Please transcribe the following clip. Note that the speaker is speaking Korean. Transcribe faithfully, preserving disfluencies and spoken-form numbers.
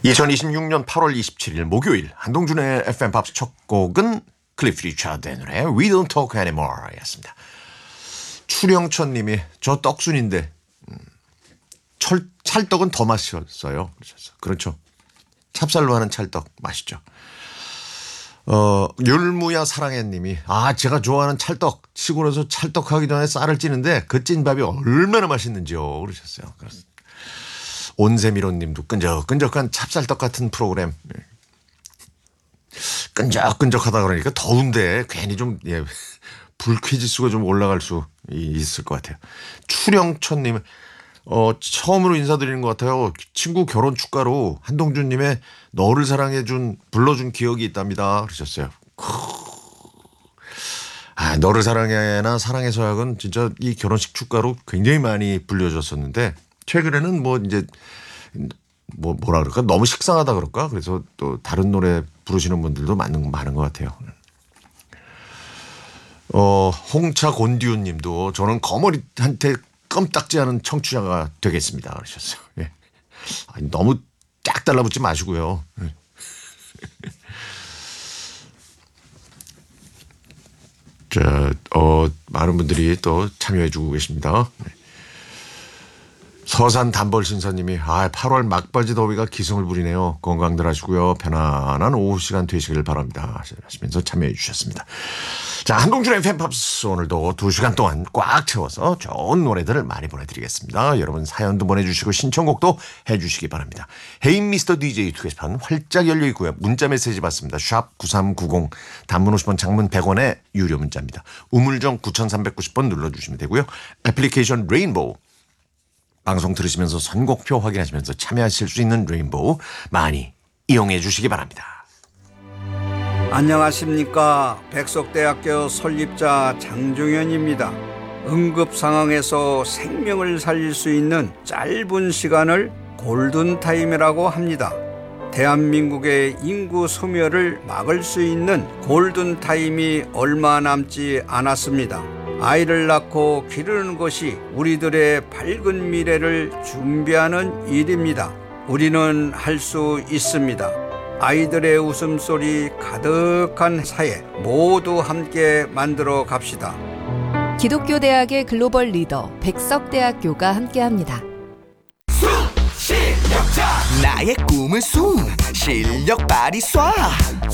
이천이십육년 팔월 이십칠일 목요일 한동준의 에프엠 팝스 첫 곡은 클리프 리차드의 노래 We Don't Talk Anymore 였습니다. 추령천 님이 저 떡순인데 음, 철, 찰떡은 더 맛있어요. 그렇죠. 찹쌀로 하는 찰떡 맛있죠. 어, 율무야 사랑해 님이 아 제가 좋아하는 찰떡 시골에서 찰떡하기 전에 쌀을 찌는데 그 찐밥이 얼마나 맛있는지요 그러셨어요. 그렇습니다. 온세미론 님도 끈적끈적한 찹쌀떡 같은 프로그램. 끈적끈적하다 그러니까 더운데 괜히 좀 예, 불쾌지수가 좀 올라갈 수 있을 것 같아요. 추령천 님 어, 처음으로 인사드리는 것 같아요. 친구 결혼 축가로 한동준 님의 너를 사랑해준 불러준 기억이 있답니다. 그러셨어요. 아, 너를 사랑해나 사랑의 서약은 진짜 이 결혼식 축가로 굉장히 많이 불려졌었는데 최근에는 뭐 이제 뭐 뭐라 그럴까 너무 식상하다 그럴까 그래서 또 다른 노래 부르시는 분들도 많은 많은 것 같아요. 어 홍차 곤디운 님도 저는 거머리한테 껌딱지 하는 청취자가 되겠습니다 그러셨어요. 예. 아니, 너무 쫙 달라붙지 마시고요. 자, 어 많은 분들이 또 참여해주고 계십니다. 서산 단벌신사님이 아 팔월 막바지 더위가 기승을 부리네요. 건강들 하시고요. 편안한 오후 시간 되시길 바랍니다 하시면서 참여해 주셨습니다. 자, 한동준의 팬팝스 오늘도 두 시간 동안 꽉 채워서 좋은 노래들을 많이 보내드리겠습니다. 여러분 사연도 보내주시고 신청곡도 해주시기 바랍니다. 헤인 미스터 디제이 두 게시판 활짝 열려 있고요. 문자 메시지 받습니다. 샵 구삼구공 단문 오십 원 장문 백 원의 유료 문자입니다. 우물정 구삼구공 번 눌러주시면 되고요. 애플리케이션 레인보우 방송 들으시면서 선곡표 확인하시면서 참여하실 수 있는 레인보우 많이 이용해 주시기 바랍니다. 안녕하십니까. 백석대학교 설립자 장종현입니다. 응급 상황에서 생명을 살릴 수 있는 짧은 시간을 골든타임이라고 합니다. 대한민국의 인구 소멸을 막을 수 있는 골든타임이 얼마 남지 않았습니다. 아이를 낳고 기르는 것이 우리들의 밝은 미래를 준비하는 일입니다. 우리는 할 수 있습니다. 아이들의 웃음소리 가득한 사회 모두 함께 만들어 갑시다. 기독교 대학의 글로벌 리더 백석대학교가 함께합니다. 실력자 나의 꿈은 숨 실력 발휘 쏴